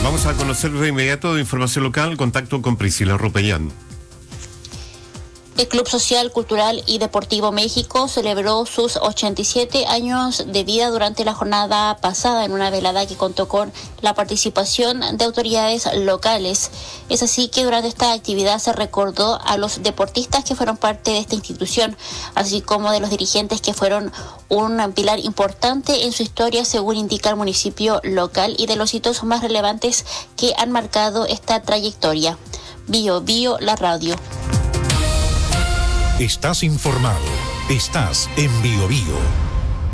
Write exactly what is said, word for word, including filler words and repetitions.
Vamos a conocer de inmediato información local, contacto con Priscila Rupellán. El Club Social, Cultural y Deportivo México celebró sus ochenta y siete años de vida durante la jornada pasada en una velada que contó con la participación de autoridades locales. Es así que durante esta actividad se recordó a los deportistas que fueron parte de esta institución, así como de los dirigentes que fueron un pilar importante en su historia, según indica el municipio local, y de los hitos más relevantes que han marcado esta trayectoria. Bio Bio, la radio. Estás informado. Estás en Bio Bio.